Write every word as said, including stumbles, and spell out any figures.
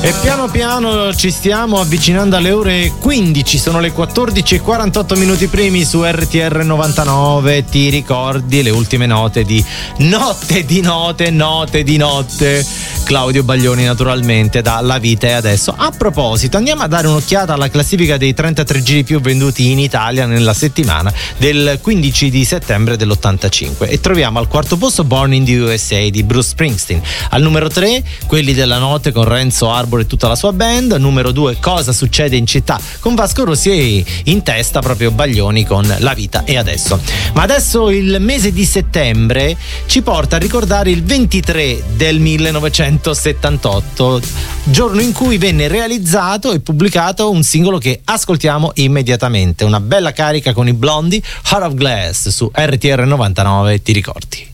E piano piano ci stiamo avvicinando alle ore quindici, sono le quattordici e quarantotto minuti primi su R T R novantanove. Ti ricordi le ultime note di Notte di Note, Note di Notte? Claudio Baglioni, naturalmente, da La Vita e Adesso. A proposito, andiamo a dare un'occhiata alla classifica dei trentatré giri più venduti in Italia nella settimana del quindici di settembre dell'ottantacinque, e troviamo al quarto posto Born in the U S A di Bruce Springsteen, al numero tre Quelli della Notte con Renzo Arbor e tutta la sua band, numero due Cosa succede in città con Vasco Rossi, e in testa proprio Baglioni con La Vita e Adesso. Ma adesso il mese di settembre ci porta a ricordare il ventitré del millenovecentosettantotto, giorno in cui venne realizzato e pubblicato un singolo che ascoltiamo immediatamente, una bella carica con i Blondie, Heart of Glass, su R T R novantanove. Ti ricordi?